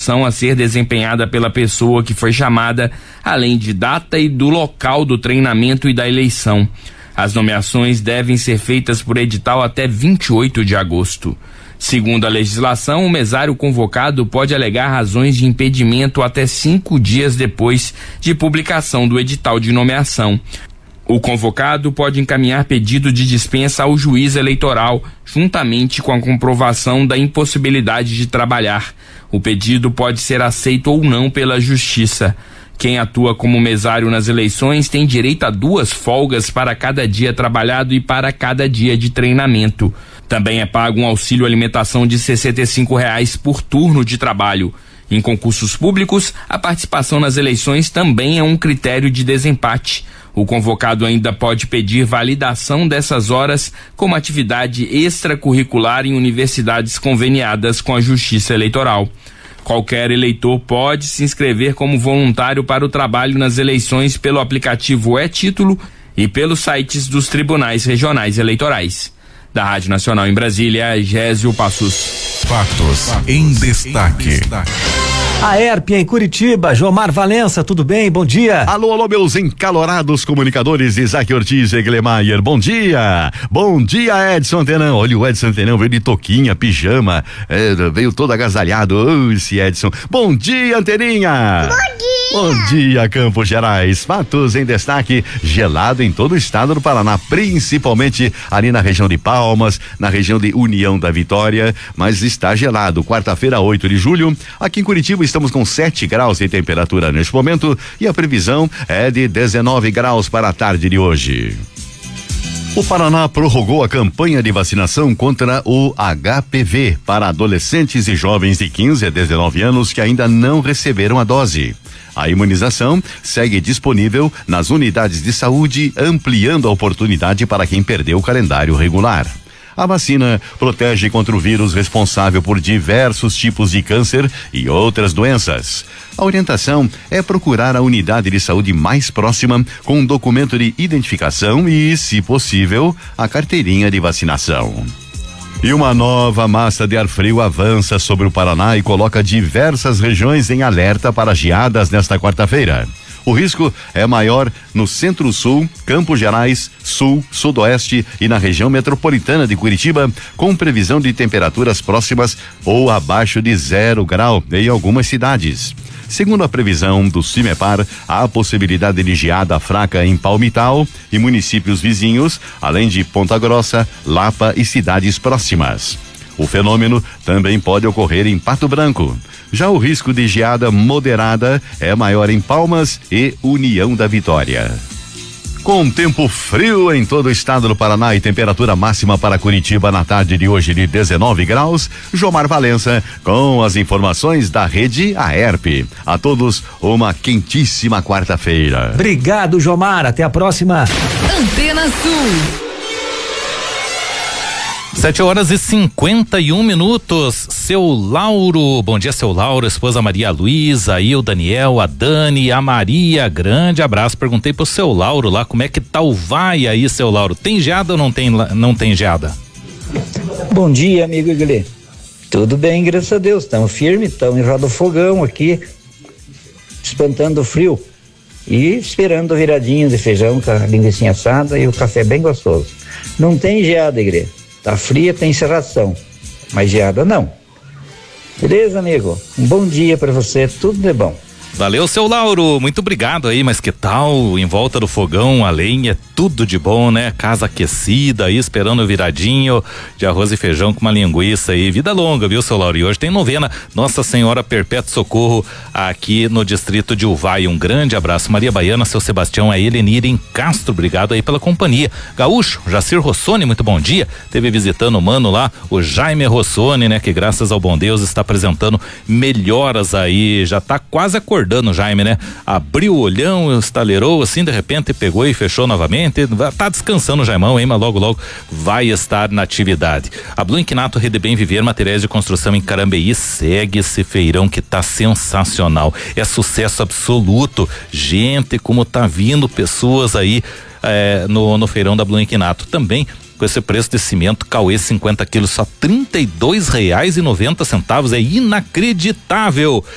função a ser desempenhada pela pessoa que foi chamada, além de data e do local do treinamento e da eleição. As nomeações devem ser feitas por edital até 28 de agosto. Segundo a legislação, o mesário convocado pode alegar razões de impedimento até 5 dias depois de publicação do edital de nomeação. O convocado pode encaminhar pedido de dispensa ao juiz eleitoral, juntamente com a comprovação da impossibilidade de trabalhar. O pedido pode ser aceito ou não pela Justiça. Quem atua como mesário nas eleições tem direito a 2 folgas para cada dia trabalhado e para cada dia de treinamento. Também é pago um auxílio alimentação de R$ 65 por turno de trabalho. Em concursos públicos, a participação nas eleições também é um critério de desempate. O convocado ainda pode pedir validação dessas horas como atividade extracurricular em universidades conveniadas com a Justiça Eleitoral. Qualquer eleitor pode se inscrever como voluntário para o trabalho nas eleições pelo aplicativo e-Título e pelos sites dos tribunais regionais eleitorais. Da Rádio Nacional em Brasília, Gésio Passos. Fatos em destaque. A ERP em Curitiba, Jomar Valença, tudo bem? Bom dia. Alô, meus encalorados comunicadores, Isaac Ortiz e Glemáyer, bom dia. Bom dia, Edson Antenão. Olha, o Edson Antenão veio de toquinha, pijama, veio todo agasalhado. Esse Edson. Bom dia, Anteninha. Bom dia. Bom dia, Campos Gerais. Fatos em destaque, gelado em todo o estado do Paraná, principalmente ali na região de Palmas, na região de União da Vitória, mas está gelado. Quarta-feira, 8 de julho, aqui em Curitiba estamos com 7 graus de temperatura neste momento e a previsão é de 19 graus para a tarde de hoje. O Paraná prorrogou a campanha de vacinação contra o HPV para adolescentes e jovens de 15 a 19 anos que ainda não receberam a dose. A imunização segue disponível nas unidades de saúde, ampliando a oportunidade para quem perdeu o calendário regular. A vacina protege contra o vírus responsável por diversos tipos de câncer e outras doenças. A orientação é procurar a unidade de saúde mais próxima com um documento de identificação e, se possível, a carteirinha de vacinação. E uma nova massa de ar frio avança sobre o Paraná e coloca diversas regiões em alerta para geadas nesta quarta-feira. O risco é maior no Centro-Sul, Campos Gerais, Sul, Sudoeste e na região metropolitana de Curitiba, com previsão de temperaturas próximas ou abaixo de 0 grau em algumas cidades. Segundo a previsão do CIMEPAR, há a possibilidade de geada fraca em Palmital e municípios vizinhos, além de Ponta Grossa, Lapa e cidades próximas. O fenômeno também pode ocorrer em Pato Branco. Já o risco de geada moderada é maior em Palmas e União da Vitória. Com tempo frio em todo o estado do Paraná e temperatura máxima para Curitiba na tarde de hoje de 19 graus, Jomar Valença com as informações da rede AERP. A todos uma quentíssima quarta-feira. Obrigado, Jomar. Até a próxima. Antena Sul. 7h51. Seu Lauro, bom dia, seu Lauro, esposa Maria Luísa, aí o Daniel, a Dani, a Maria, grande abraço. Perguntei pro seu Lauro lá como é que tá o vai aí, seu Lauro. Tem geada ou não tem geada? Bom dia, amigo Iglê. Tudo bem, graças a Deus. Estamos firmes, estamos em roda do fogão aqui, espantando o frio e esperando o viradinho de feijão com a linguiça assada e o café bem gostoso. Não tem geada, Iglê. Tá fria, tem serração, mas geada não. Beleza, amigo? Um bom dia pra você, tudo de bom. Valeu, seu Lauro, muito obrigado aí, mas que tal em volta do fogão, a lenha, tudo de bom, né? Casa aquecida aí, esperando o viradinho de arroz e feijão com uma linguiça aí, vida longa, viu, seu Lauro? E hoje tem novena Nossa Senhora Perpétuo Socorro aqui no distrito de Uvaí. Um grande abraço, Maria Baiana, seu Sebastião, a Helenira em Castro, obrigado aí pela companhia. Gaúcho, Jacir Rossoni, muito bom dia, teve visitando o mano lá, o Jaime Rossoni, né? Que graças ao bom Deus está apresentando melhoras aí, já tá quase acordando o Jaime, né? Abriu o olhão, estalerou assim, de repente pegou e fechou novamente, tá descansando o Jaimão, hein? Mas logo vai estar na atividade. A Blue Inquinato Rede Bem Viver, materiais de construção em Carambeí, segue esse feirão que tá sensacional, é sucesso absoluto, gente, como tá vindo pessoas aí no feirão da Blue Inquinato, também com esse preço de cimento Cauê 50 quilos só R$ 32,90, é inacreditável.